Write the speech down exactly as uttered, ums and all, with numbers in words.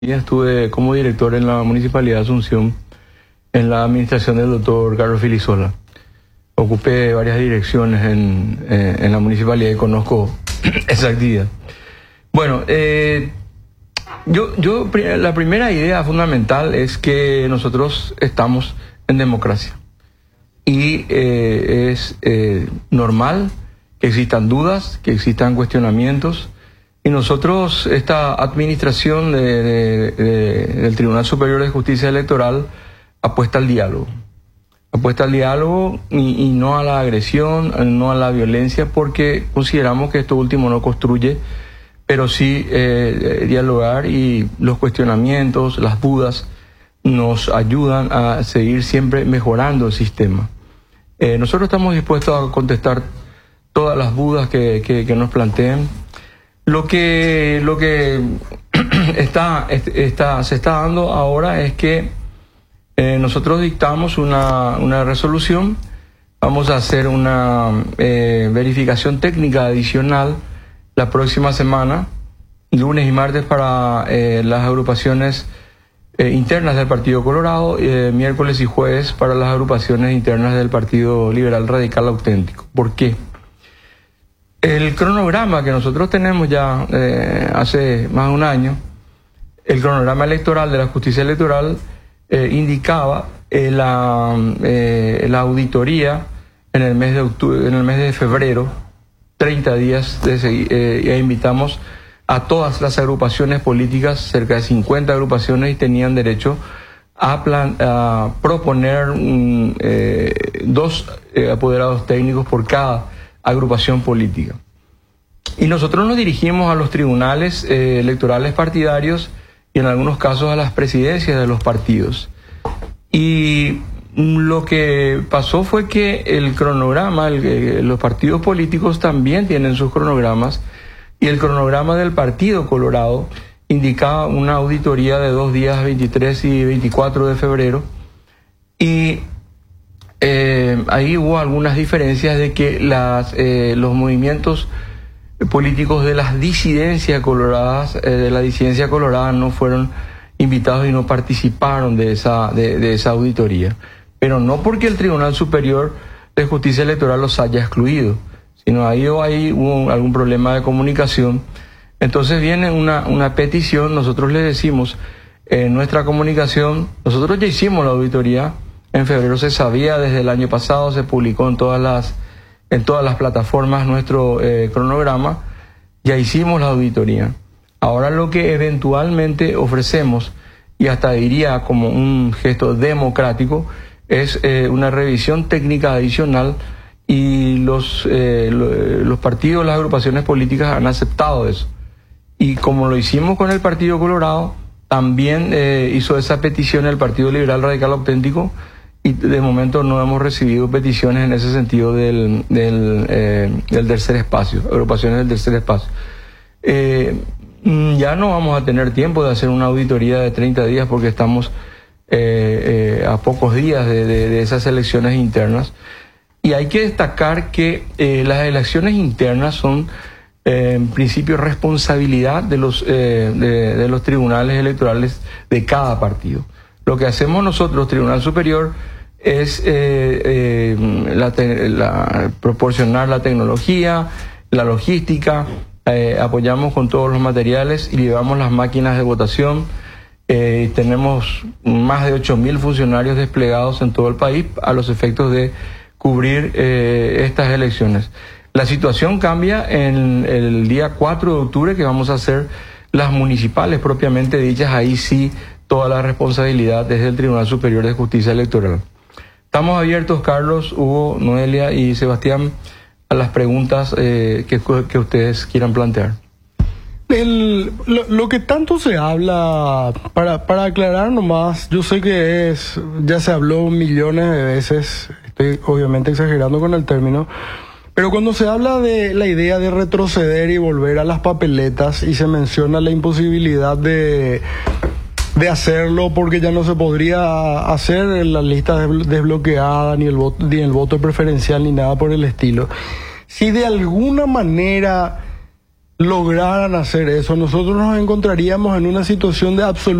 Y estuve como director en la Municipalidad de Asunción, en la administración del doctor Carlos Filisola. Ocupé varias direcciones en, eh, en la municipalidad y conozco esa actividad. Bueno, eh, yo, yo, la primera idea fundamental es que nosotros estamos en democracia. Y eh, es eh, normal que existan dudas, que existan cuestionamientos. Y nosotros, esta administración de, de, de, del Tribunal Superior de Justicia Electoral, apuesta al diálogo. Apuesta al diálogo y, y no a la agresión, no a la violencia, porque consideramos que esto último no construye, pero sí eh, dialogar, y los cuestionamientos, las dudas, nos ayudan a seguir siempre mejorando el sistema. Eh, nosotros estamos dispuestos a contestar todas las dudas que, que, que nos planteen. Lo que, lo que está, está, se está dando ahora es que eh, nosotros dictamos una, una resolución. Vamos a hacer una eh, verificación técnica adicional la próxima semana, lunes y martes, para eh, las agrupaciones eh, internas del Partido Colorado, eh, miércoles y jueves para las agrupaciones internas del Partido Liberal Radical Auténtico. ¿Por qué? El cronograma que nosotros tenemos ya eh, hace más de un año, el cronograma electoral de la justicia electoral, eh, indicaba eh, la, eh, la auditoría en el mes de octubre, en el mes de febrero, treinta días, de, eh, e invitamos a todas las agrupaciones políticas, cerca de cincuenta agrupaciones, y tenían derecho a, plan, a proponer um, eh, dos eh, apoderados técnicos por cada agrupación política. Y nosotros nos dirigimos a los tribunales eh, electorales partidarios y en algunos casos a las presidencias de los partidos. Y lo que pasó fue que el cronograma, el, eh, los partidos políticos también tienen sus cronogramas, y el cronograma del Partido Colorado indicaba una auditoría de dos días, veintitrés y veinticuatro de febrero, y Eh, ahí hubo algunas diferencias de que las, eh, los movimientos políticos de las disidencias coloradas, eh, de la disidencia colorada, no fueron invitados y no participaron de esa, de, de esa auditoría. Pero no porque el Tribunal Superior de Justicia Electoral los haya excluido, sino ahí, ahí hubo algún problema de comunicación. Entonces viene una, una petición, nosotros le decimos en eh, nuestra comunicación, nosotros ya hicimos la auditoría. En febrero se sabía, desde el año pasado se publicó en todas las, en todas las plataformas nuestro eh, cronograma, ya hicimos la auditoría. Ahora lo que eventualmente ofrecemos, y hasta diría como un gesto democrático, es eh, una revisión técnica adicional, y los, eh, los partidos, las agrupaciones políticas han aceptado eso. Y como lo hicimos con el Partido Colorado, también eh, hizo esa petición el Partido Liberal Radical Auténtico, y de momento no hemos recibido peticiones en ese sentido del, del, eh, del tercer espacio, agrupaciones del tercer espacio. Eh, ya no vamos a tener tiempo de hacer una auditoría de treinta días porque estamos eh, eh, a pocos días de, de, de esas elecciones internas. Y hay que destacar que eh, las elecciones internas son eh, en principio responsabilidad de los, eh, de, de los tribunales electorales de cada partido. Lo que hacemos nosotros, Tribunal Superior, es eh, eh, la te, la, proporcionar la tecnología, la logística, eh, apoyamos con todos los materiales y llevamos las máquinas de votación. Eh, tenemos más de ocho mil funcionarios desplegados en todo el país a los efectos de cubrir eh, estas elecciones. La situación cambia en el día cuatro de octubre, que vamos a hacer las municipales propiamente dichas. Ahí sí, toda la responsabilidad desde el Tribunal Superior de Justicia Electoral. Estamos abiertos, Carlos, Hugo, Noelia y Sebastián, a las preguntas eh, que, que ustedes quieran plantear. El, lo, lo que tanto se habla, para, para aclarar nomás, yo sé que es, ya se habló millones de veces, estoy obviamente exagerando con el término, pero cuando se habla de la idea de retroceder y volver a las papeletas, y se menciona la imposibilidad de... de hacerlo porque ya no se podría hacer la lista desbloqueada, ni el voto, ni el voto preferencial, ni nada por el estilo. Si de alguna manera lograran hacer eso, nosotros nos encontraríamos en una situación de absoluta